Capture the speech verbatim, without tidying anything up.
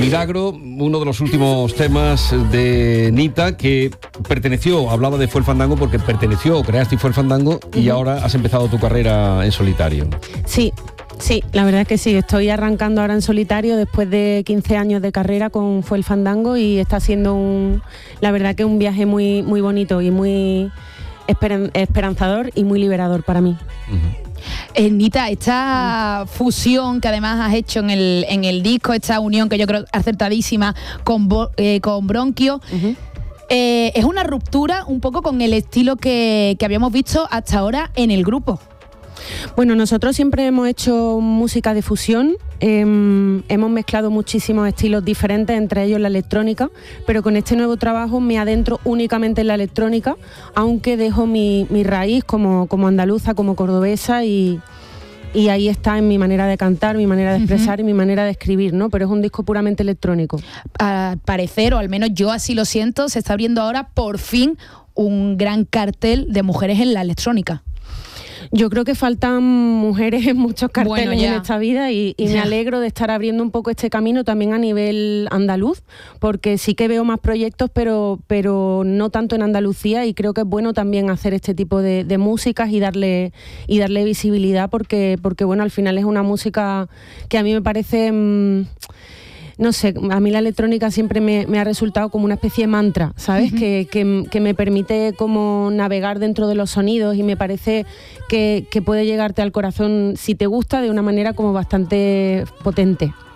Milagro, uno de los últimos temas de Nita, que perteneció, hablaba de Fue el Fandango porque perteneció, creaste y Fue el Fandango, uh-huh. y ahora has empezado tu carrera en solitario. Sí, sí, la verdad es que sí, estoy arrancando ahora en solitario después de quince años de carrera con Fue el Fandango y está siendo un, la verdad que un viaje muy, muy bonito y muy esperan, esperanzador y muy liberador para mí. Uh-huh. Eh, Nita, esta fusión que además has hecho en el, en el disco, esta unión que yo creo acertadísima con, eh, con Bronquio, uh-huh. eh, es una ruptura un poco con el estilo que, que habíamos visto hasta ahora en el grupo. Bueno, nosotros siempre hemos hecho música de fusión, eh, hemos mezclado muchísimos estilos diferentes, entre ellos la electrónica, pero con este nuevo trabajo me adentro únicamente en la electrónica, aunque dejo mi, mi raíz como, como andaluza, como cordobesa y, y ahí está en mi manera de cantar, mi manera de expresar uh-huh. y mi manera de escribir, ¿no? Pero es un disco puramente electrónico. Al parecer, o al menos yo así lo siento, se está abriendo ahora por fin un gran cartel de mujeres en la electrónica. Yo creo que faltan mujeres en muchos carteles bueno, en esta vida y, y me alegro de estar abriendo un poco este camino también a nivel andaluz, porque sí que veo más proyectos, pero, pero no tanto en Andalucía, y creo que es bueno también hacer este tipo de, de músicas y darle, y darle visibilidad, porque, porque bueno, al final es una música que a mí me parece... Mmm, no sé, a mí la electrónica siempre me, me ha resultado como una especie de mantra, ¿sabes? Uh-huh. Que, que, que me permite como navegar dentro de los sonidos y me parece que, que puede llegarte al corazón si te gusta de una manera como bastante potente.